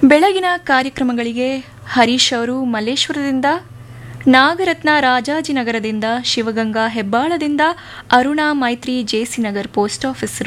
ಬೆಳಗಿನ ಕಾರ್ಯಕ್ರಮಗಳಿಗೆ ಹರೀಶ್ ಅವರು ಮಲ್ಲೇಶ್ವರದಿಂದ, ನಾಗರತ್ನ ರಾಜಾಜಿನಗರದಿಂದ, ಶಿವಗಂಗಾ ಹೆಬ್ಬಾಳದಿಂದ, ಅರುಣಾ ಮೈತ್ರಿ ಜೆಸಿ ನಗರ್ ಪೋಸ್ಟ್ ಆಫೀಸ್